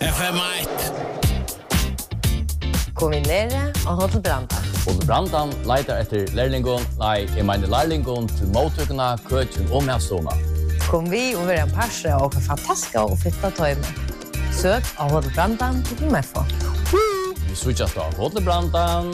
FM1. Kom in nere og Hotel Brandan. Hotel Brandan leitar etter lærlingon, lærlingon til mottøkene, køkken og medstående. Kom vi og være en parse og fantastiske og fitta tøyme. Søk av Hotel Brandan til meg for. Vi switchas av Hotel Brandan.